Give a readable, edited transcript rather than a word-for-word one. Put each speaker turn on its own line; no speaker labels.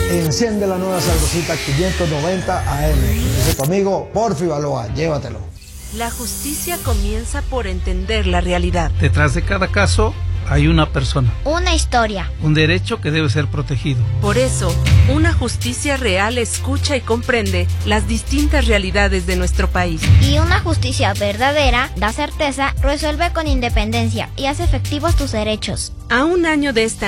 Enciende la nueva sabrosita 590 AM. Dice tu amigo Porfi Baloa, llévatelo.
La justicia comienza por entender la realidad.
Detrás de cada caso hay una persona.
Una historia.
Un derecho que debe ser protegido.
Por eso, una justicia real escucha y comprende las distintas realidades de nuestro país.
Y una justicia verdadera da certeza, resuelve con independencia y hace efectivos tus derechos.
A un año de esta